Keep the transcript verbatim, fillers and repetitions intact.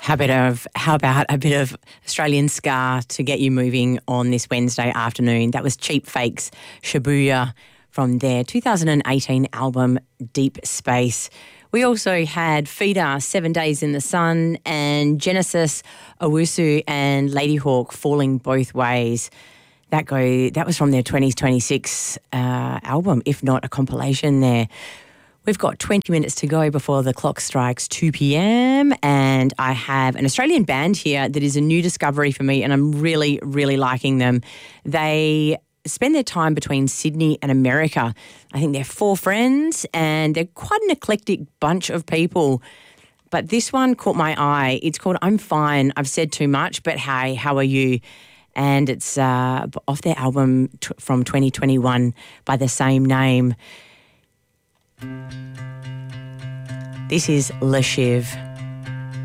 How about, of, how about a bit of Australian ska to get you moving on this Wednesday afternoon? That was Cheap Fakes, Shibuya, from their two thousand eighteen album Deep Space. We also had Feeder, Seven Days in the Sun, and Genesis, Owusu, and Ladyhawk, Falling Both Ways. That go that was from their twenty twenty-six uh, album, if not a compilation there. We've got twenty minutes to go before the clock strikes two p.m. and I have an Australian band here that is a new discovery for me, and I'm really, really liking them. They spend their time between Sydney and America. I think they're four friends and they're quite an eclectic bunch of people. But this one caught my eye. It's called I'm Fine, I've Said Too Much, But Hey, How Are You? And it's uh, off their album t- from twenty twenty-one by the same name. This is Le Chiv.